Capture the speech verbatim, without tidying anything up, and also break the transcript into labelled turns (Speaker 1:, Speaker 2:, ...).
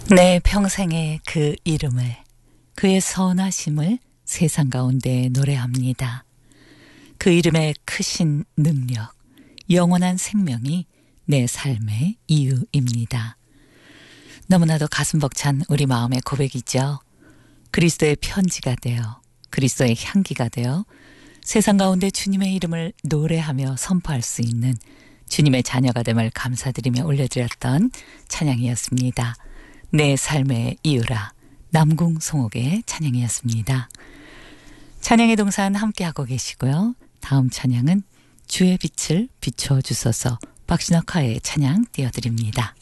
Speaker 1: 내 평생의 그 이름을, 그의 선하심을 세상 가운데 노래합니다. 그 이름의 크신 능력, 영원한 생명이 내 삶의 이유입니다. 너무나도 가슴 벅찬 우리 마음의 고백이죠. 그리스도의 편지가 되어, 그리스도의 향기가 되어 세상 가운데 주님의 이름을 노래하며 선포할 수 있는 주님의 자녀가 됨을 감사드리며 올려드렸던 찬양이었습니다. 내 삶의 이유라, 남궁송옥의 찬양이었습니다. 찬양의 동산 함께하고 계시고요. 다음 찬양은 주의 빛을 비춰주소서, 박신옥화의 찬양 띄워드립니다.